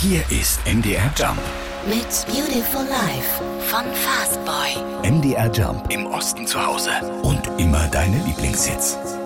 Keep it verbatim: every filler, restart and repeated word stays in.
Hier ist M D R Jump mit Beautiful Life von Fastboy. M D R Jump im Osten zu Hause und immer deine Lieblingshits.